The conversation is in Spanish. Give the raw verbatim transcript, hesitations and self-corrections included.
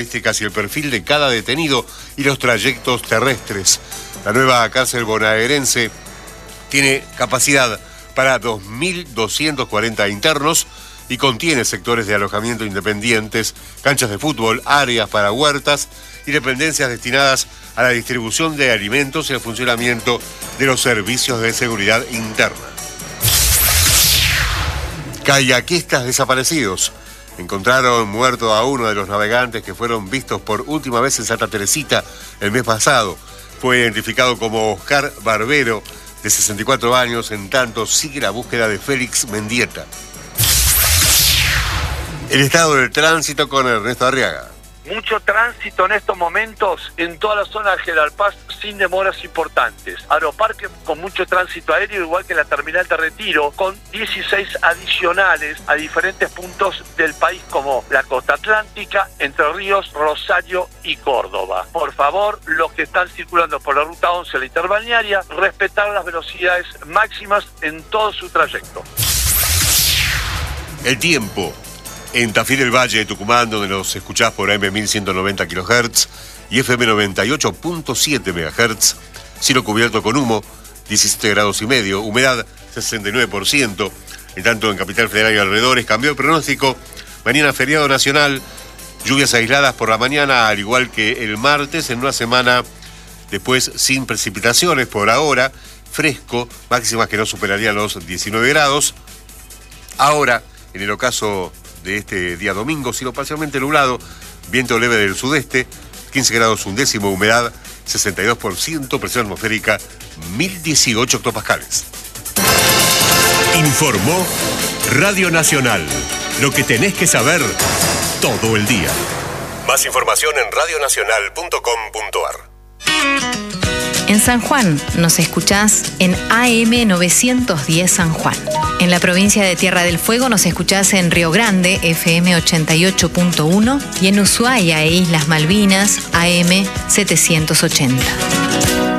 y el perfil de cada detenido y los trayectos terrestres. La nueva cárcel bonaerense tiene capacidad para dos mil doscientos cuarenta internos y contiene sectores de alojamiento independientes, canchas de fútbol, áreas para huertas y dependencias destinadas a la distribución de alimentos y el funcionamiento de los servicios de seguridad interna. Kayakistas desaparecidos. Encontraron muerto a uno de los navegantes que fueron vistos por última vez en Santa Teresita el mes pasado. Fue identificado como Oscar Barbero, de sesenta y cuatro años, en tanto sigue la búsqueda de Félix Mendieta. El estado del tránsito con Ernesto Arriaga. Mucho tránsito en estos momentos en toda la zona de General Paz sin demoras importantes. Aeroparque con mucho tránsito aéreo, igual que la terminal de Retiro, con dieciséis adicionales a diferentes puntos del país como la costa atlántica, Entre Ríos, Rosario y Córdoba. Por favor, los que están circulando por la ruta once, la interbalnearia, respetar las velocidades máximas en todo su trayecto. El tiempo. En Tafí del Valle de Tucumán, donde nos escuchás por A M mil ciento noventa kilohertz y F M noventa y ocho punto siete megahertz, cielo cubierto con humo, diecisiete grados y medio, humedad sesenta y nueve por ciento. En tanto, en Capital Federal y alrededores cambió el pronóstico. Mañana feriado nacional, lluvias aisladas por la mañana, al igual que el martes, en una semana después sin precipitaciones por ahora, fresco, máximas que no superarían los diecinueve grados. Ahora, en el ocaso de este día domingo, cielo parcialmente nublado, viento leve del sudeste, quince grados un décimo, humedad sesenta y dos por ciento, presión atmosférica mil dieciocho hectopascales. Informó Radio Nacional. Lo que tenés que saber todo el día. Más información en radio nacional punto com punto a r. En San Juan nos escuchás en A M novecientos diez San Juan. En la provincia de Tierra del Fuego nos escuchás en Río Grande, F M ochenta y ocho punto uno, y en Ushuaia e Islas Malvinas, A M setecientos ochenta.